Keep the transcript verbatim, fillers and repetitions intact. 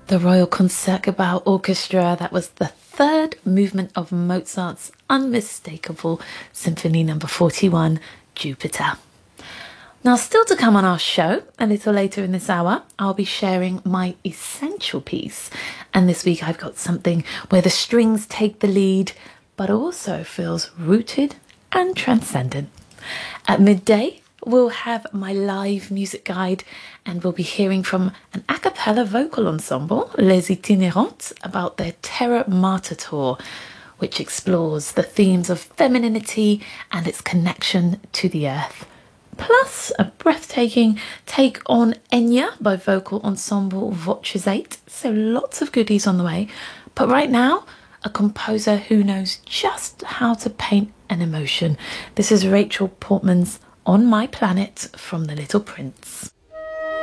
The Royal Concertgebouw Orchestra, that was the third movement of Mozart's unmistakable Symphony number forty-one, Jupiter. Now, still to come on our show, a little later in this hour, I'll be sharing my essential piece. And this week I've got something where the strings take the lead, but also feels rooted and transcendent. At midday, we'll have my live music guide, and we'll be hearing from an a cappella vocal ensemble, Les Itinérantes, about their Terra Mater tour, which explores the themes of femininity and its connection to the earth. Plus a breathtaking take on Enya by vocal ensemble Voces eight. So lots of goodies on the way. But right now, a composer who knows just how to paint an emotion. This is Rachel Portman's On My Planet from The Little Prince.